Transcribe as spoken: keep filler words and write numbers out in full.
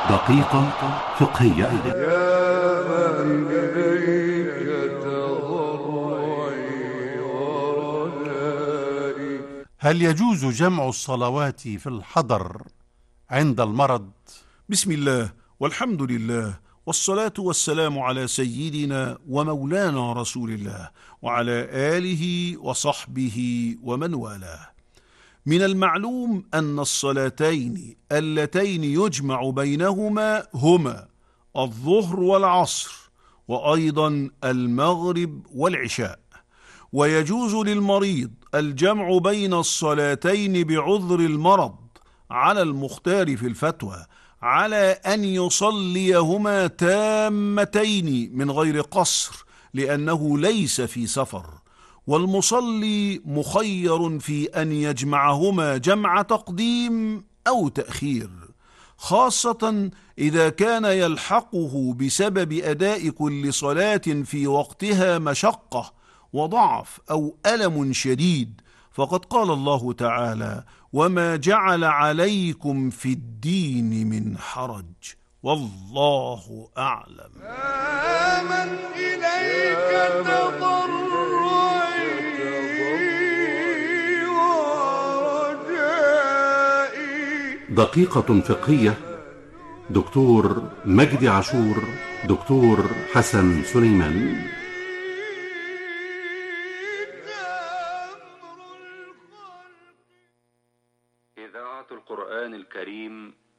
دقيقة فقهية. يا من إليك تضرعي ورجائي. هل يجوز جمع الصلوات في الحضر عند المرض؟ بسم الله والحمد لله والصلاة والسلام على سيدنا ومولانا رسول الله وعلى آله وصحبه ومن والاه. من المعلوم أن الصلاتين اللتين يجمع بينهما هما الظهر والعصر، وأيضا المغرب والعشاء، ويجوز للمريض الجمع بين الصلاتين بعذر المرض على المختار في الفتوى، على أن يصليهما تامتين من غير قصر لأنه ليس في سفر، والمصلي مخير في أن يجمعهما جمع تقديم أو تأخير، خاصة إذا كان يلحقه بسبب أداء كل صلاة في وقتها مشقة وضعف أو ألم شديد، فقد قال الله تعالى: وما جعل عليكم في الدين من حرج، والله أعلم. آمن إليك تضرعي ورجائي. دقيقة فقهية. دكتور مجدي عاشور، دكتور حسن سليمان. إذاعة القرآن الكريم